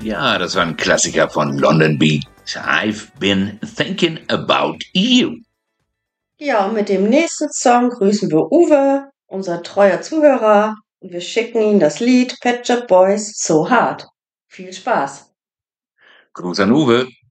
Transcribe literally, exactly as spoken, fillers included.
Ja, das war ein Klassiker von London Beat. I've been thinking about you. Ja, und mit dem nächsten Song grüßen wir Uwe, unser treuer Zuhörer, und wir schicken ihm das Lied Pet Shop Boys So Hard. Viel Spaß! Gruß an Uwe.